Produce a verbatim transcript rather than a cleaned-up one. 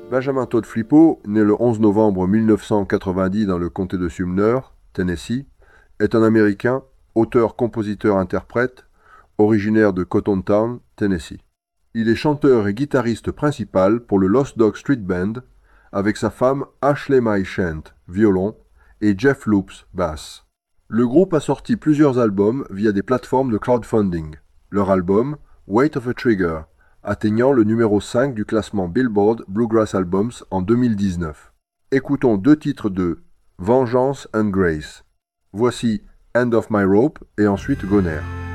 Benjamin Todd Flippo, né le onze novembre mille neuf cent quatre-vingt-dix dans le comté de Sumner, Tennessee, est un Américain, auteur, compositeur, interprète, originaire de Cottontown, Tennessee. Il est chanteur et guitariste principal pour le Lost Dog Street Band, avec sa femme Ashley Mae Shant, violon, et Jeff Loops, basse. Le groupe a sorti plusieurs albums via des plateformes de crowdfunding. Leur album, Weight of a Trigger, atteignant le numéro cinq du classement Billboard Bluegrass Albums en deux mille dix-neuf. Écoutons deux titres de Vengeance and Grace. Voici End of My Rope et ensuite Goner.